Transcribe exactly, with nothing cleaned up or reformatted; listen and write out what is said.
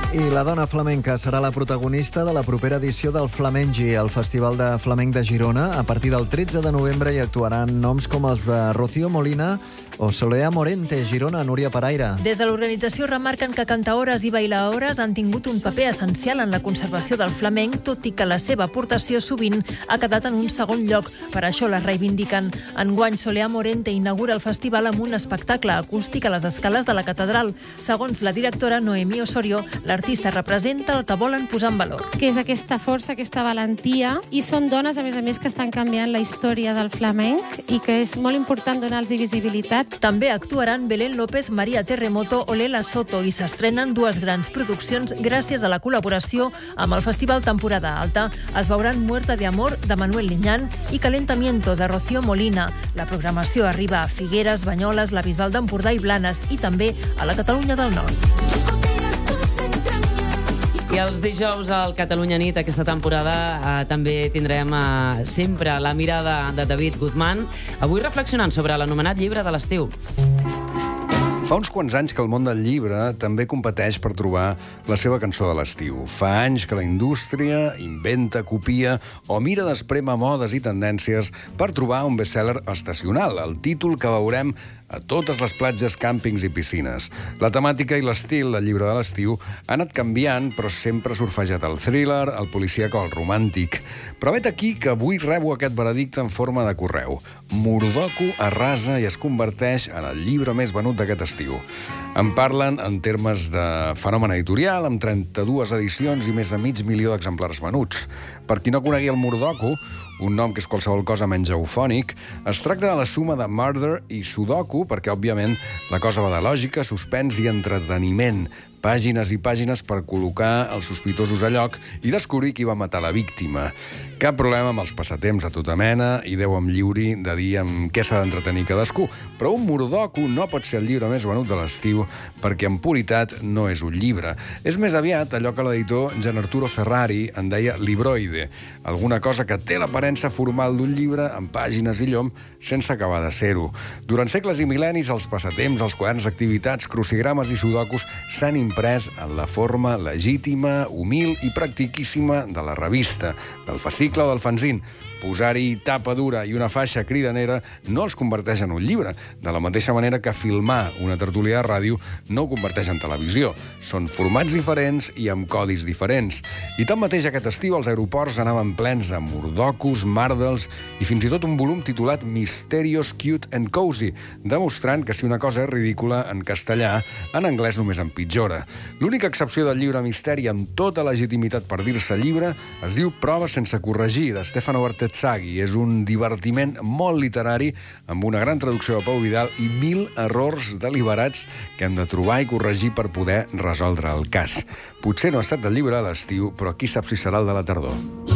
I la dona flamenca serà la protagonista de la propera edició del Flamengi, el Festival de Flamenc de Girona. A partir del tretze de novembre hi actuaran noms com els de Rocío Molina o Soleá Morente, Girona, Núria Paraire. Des de l'organització remarquen que cantaores i bailaores han tingut un paper essencial en la conservació del flamenc, tot i que la seva aportació sovint ha quedat en un segon lloc. Per això les reivindiquen. Enguany, Soleá Morente inaugura el festival amb un espectacle acústic a les escales de la catedral. Segons la directora Noemí Osorio, l'artista representa el que volen posar en valor. Que és aquesta força, aquesta valentia, i són dones, a més a més, que estan canviant la història del flamenc i que és molt important donar-los visibilitat. També actuaran Belén López, Maria Terremoto o Lela Soto i s'estrenen dues grans produccions gràcies a la col·laboració amb el Festival Temporada Alta. Es veuran Muerta de Amor, de Manuel Liñán, i Calentamiento, de Rocío Molina. La programació arriba a Figueres, Banyoles, la Bisbal d'Empordà i Blanes i també a la Catalunya del Nord. I els dijous al Catalunya Nit, aquesta temporada, eh, també tindrem eh, sempre la mirada de David Guzmán, avui reflexionant sobre l'anomenat llibre de l'estiu. Fa uns quants anys que el món del llibre també competeix per trobar la seva cançó de l'estiu. Fa anys que la indústria inventa, copia o mira d'esprémer modes i tendències per trobar un best-seller estacional, el títol que veurem a totes les platges, càmpings i piscines. La temàtica i l'estil del llibre de l'estiu ha anat canviant, però sempre ha surfejat el thriller, el policíac o el romàntic. Però vet aquí que avui rebo aquest veredicte en forma de correu. Murdoku arrasa i es converteix en el llibre més venut d'aquest estiu. En parlen en termes de fenomen editorial, amb trenta-dues edicions i més de mig milió d'exemplars venuts. Per qui no conegui el Murdoku, un nom que és qualsevol cosa menys eufònic, es tracta de la suma de Murder i Sudoku, perquè, òbviament, la cosa va de lògica, suspens i entreteniment. Pàgines i pàgines per col·locar els sospitosos a lloc i descobrir qui va matar la víctima. Cap problema amb els passatemps a tota mena i Déu em lliuri de dir amb què s'ha d'entretenir cadascú. Però un Murdoku no pot ser el llibre més venut de l'estiu perquè en puritat no és un llibre. És més aviat allò que l'editor Gian Arturo Ferrari en deia libroide, alguna cosa que té l'aparença formal d'un llibre amb pàgines i llom sense acabar de ser-ho. Durant segles i mil·lennis, els passatemps, els quaderns d'activitats, crucigrames i sudokus s'han imprès en la forma legítima, humil i practiquíssima de la revista, del fascicle o del fanzín. Posar-hi tapa dura i una faixa cridanera no els converteix en un llibre, de la mateixa manera que filmar una tertúlia de ràdio no ho converteix en televisió. Són formats diferents i amb codis diferents. I tanmateix aquest estiu els aeroports anaven plens amb Murdokus, Mardels i fins i tot un volum titulat Mysterious, Cute and Cozy, demostrant que si una cosa és ridícula en castellà, en anglès només empitjora. L'única excepció del llibre misteri amb tota legitimitat per dir-se llibre es diu Proves sense corregir, de Stefano Bartetzaghi. És un divertiment molt literari amb una gran traducció de Pau Vidal i mil errors deliberats que hem de trobar i corregir per poder resoldre el cas. Potser no ha estat del llibre a l'estiu, però qui sap si serà el de la tardor.